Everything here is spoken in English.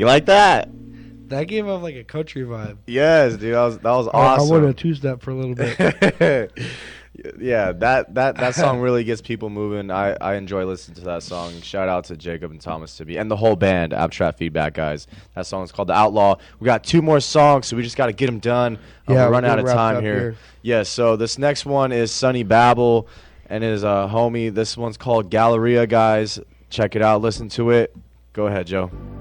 You like that? That gave off like a country vibe. Yes, dude. That was I awesome. wanted a two-step for a little bit. Yeah, that song really gets people moving. I enjoy listening to that song. Shout out to Jacob and Thomas Tibby and the whole band, Abstract Feedback guys. That song is called The Outlaw. We got 2 more songs, so we just got to get them done. Yeah, we're running out of wrapped time up here. Yeah, so this next one is Sonny Babel and his homie. This one's called Galleria, guys. Check it out. Listen to it. Go ahead, Joe.